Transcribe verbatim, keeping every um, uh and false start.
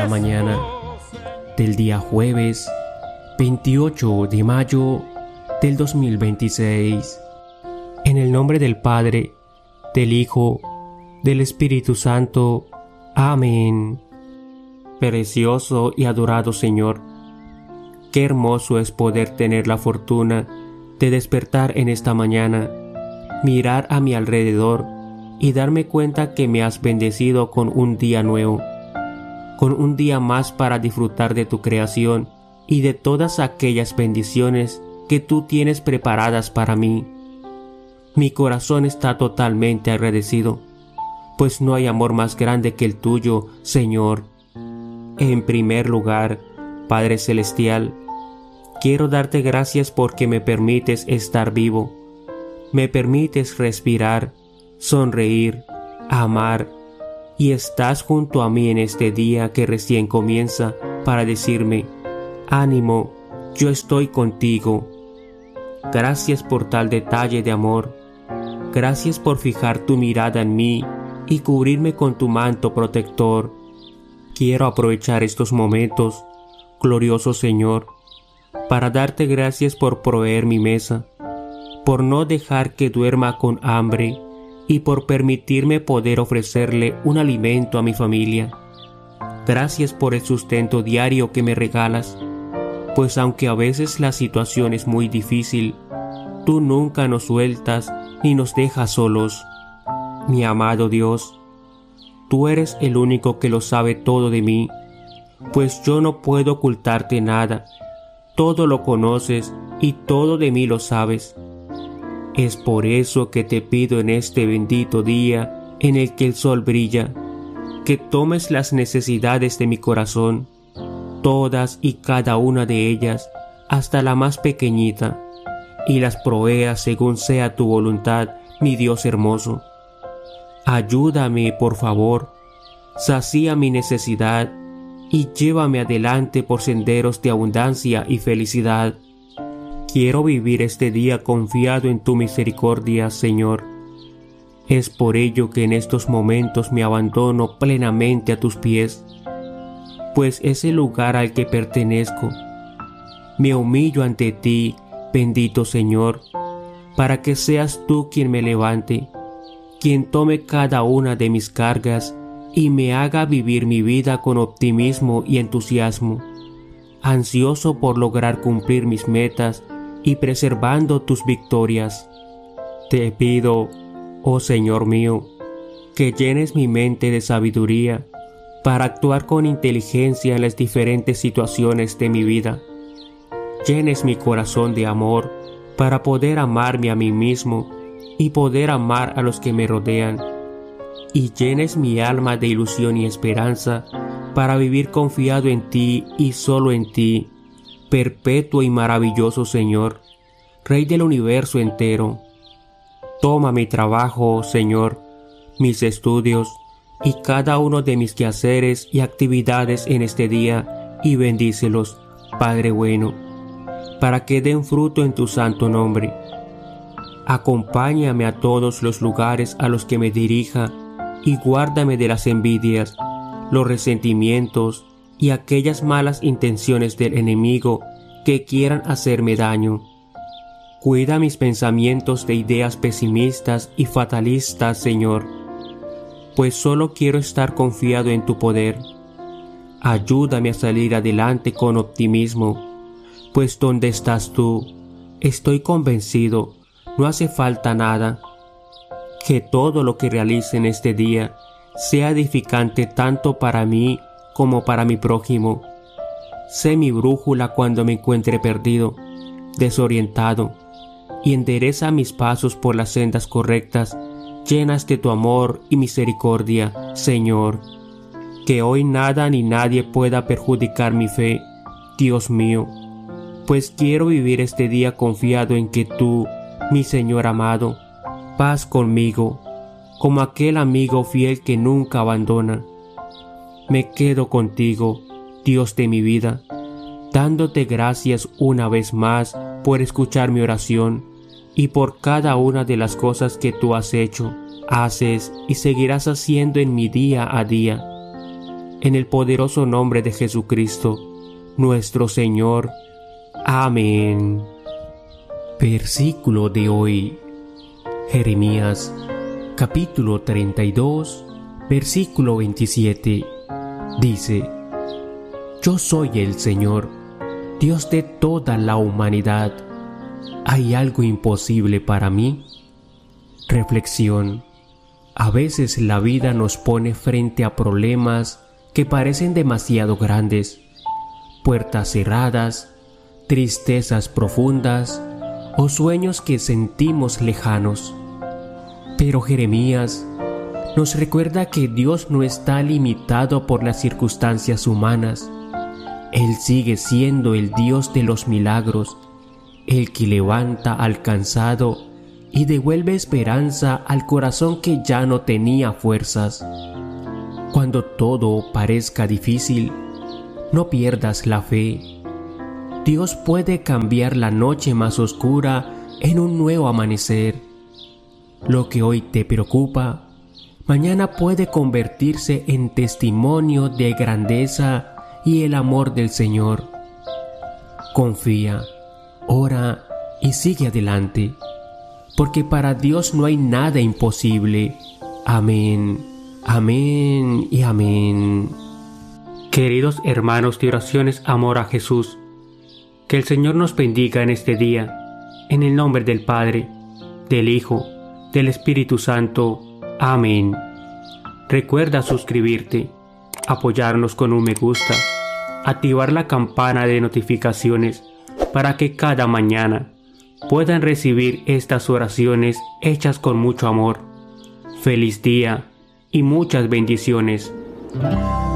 la mañana del día jueves veintiocho de mayo del dos mil veintiséis. En el nombre del Padre, del Hijo, del Espíritu Santo. Amén. Precioso y adorado Señor, qué hermoso es poder tener la fortuna de despertar en esta mañana, mirar a mi alrededor y darme cuenta que me has bendecido con un día nuevo, con un día más para disfrutar de tu creación y de todas aquellas bendiciones que tú tienes preparadas para mí. Mi corazón está totalmente agradecido, pues no hay amor más grande que el tuyo, Señor. En primer lugar, Padre Celestial, quiero darte gracias porque me permites estar vivo, me permites respirar, sonreír, amar, y estás junto a mí en este día que recién comienza para decirme, ánimo, yo estoy contigo. Gracias por tal detalle de amor. Gracias por fijar tu mirada en mí y cubrirme con tu manto protector. Quiero aprovechar estos momentos, glorioso Señor, para darte gracias por proveer mi mesa, por no dejar que duerma con hambre y por permitirme poder ofrecerle un alimento a mi familia. Gracias por el sustento diario que me regalas, pues aunque a veces la situación es muy difícil, tú nunca nos sueltas ni nos dejas solos. Mi amado Dios, tú eres el único que lo sabe todo de mí, pues yo no puedo ocultarte nada. Todo lo conoces y todo de mí lo sabes. Es por eso que te pido en este bendito día en el que el sol brilla, que tomes las necesidades de mi corazón, todas y cada una de ellas, hasta la más pequeñita, y las proveas según sea tu voluntad, mi Dios hermoso. Ayúdame, por favor, sacía mi necesidad y llévame adelante por senderos de abundancia y felicidad. Quiero vivir este día confiado en tu misericordia, Señor. Es por ello que en estos momentos me abandono plenamente a tus pies, pues es el lugar al que pertenezco. Me humillo ante ti, bendito Señor, para que seas tú quien me levante, quien tome cada una de mis cargas y me haga vivir mi vida con optimismo y entusiasmo, ansioso por lograr cumplir mis metas y preservando tus victorias. Te pido, oh Señor mío, que llenes mi mente de sabiduría para actuar con inteligencia en las diferentes situaciones de mi vida. Llenes mi corazón de amor para poder amarme a mí mismo y poder amar a los que me rodean. Y llenes mi alma de ilusión y esperanza para vivir confiado en ti y solo en ti, perpetuo y maravilloso Señor, Rey del universo entero. Toma mi trabajo, Señor, mis estudios y cada uno de mis quehaceres y actividades en este día y bendícelos, Padre bueno, para que den fruto en tu santo nombre. Acompáñame a todos los lugares a los que me dirija y guárdame de las envidias, los resentimientos y aquellas malas intenciones del enemigo que quieran hacerme daño. Cuida mis pensamientos de ideas pesimistas y fatalistas, Señor, pues solo quiero estar confiado en tu poder. Ayúdame a salir adelante con optimismo, pues donde estás tú, estoy convencido, no hace falta nada. Que todo lo que realice en este día sea edificante tanto para mí como para mi prójimo. Sé mi brújula cuando me encuentre perdido, desorientado, y endereza mis pasos por las sendas correctas, llenas de tu amor y misericordia, Señor. Que hoy nada ni nadie pueda perjudicar mi fe, Dios mío, pues quiero vivir este día confiado en que tú, mi Señor amado, vas conmigo, como aquel amigo fiel que nunca abandona. Me quedo contigo, Dios de mi vida, dándote gracias una vez más por escuchar mi oración y por cada una de las cosas que tú has hecho, haces y seguirás haciendo en mi día a día. en el poderoso nombre de Jesucristo, nuestro Señor. Amén. Versículo de hoy. Jeremías, capítulo treinta y dos, versículo veintisiete. Dice: Yo soy el Señor, Dios de toda la humanidad. ¿Hay algo imposible para mí? Reflexión. A veces la vida nos pone frente a problemas que parecen demasiado grandes, puertas cerradas, tristezas profundas o sueños que sentimos lejanos. Pero Jeremías nos recuerda que Dios no está limitado por las circunstancias humanas. Él sigue siendo el Dios de los milagros, el que levanta al cansado y devuelve esperanza al corazón que ya no tenía fuerzas. Cuando todo parezca difícil, no pierdas la fe. Dios puede cambiar la noche más oscura en un nuevo amanecer. Lo que hoy te preocupa, mañana puede convertirse en testimonio de grandeza y el amor del Señor. Confía, ora y sigue adelante, porque para Dios no hay nada imposible. Amén, amén y amén. Queridos hermanos de oraciones Amor a Jesús, que el Señor nos bendiga en este día, en el nombre del Padre, del Hijo, del Espíritu Santo. Amén. Recuerda suscribirte, apoyarnos con un me gusta, activar la campana de notificaciones para que cada mañana puedan recibir estas oraciones hechas con mucho amor. Feliz día y muchas bendiciones.